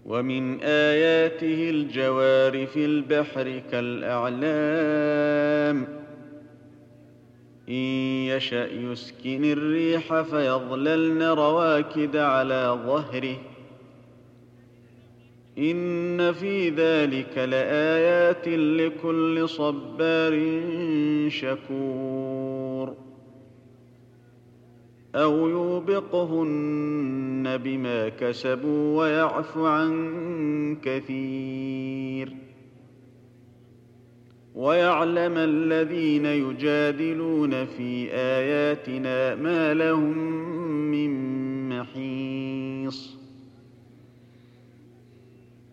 ومن آياته الجوار في البحر كالأعلام إن يشأ يسكن الريح فيظللن رواكد على ظهره إن في ذلك لآيات لكل صبار شكور أو يوبقهن بما كسبوا ويعف عن كثير ويعلم الذين يجادلون في آياتنا ما لهم من محيص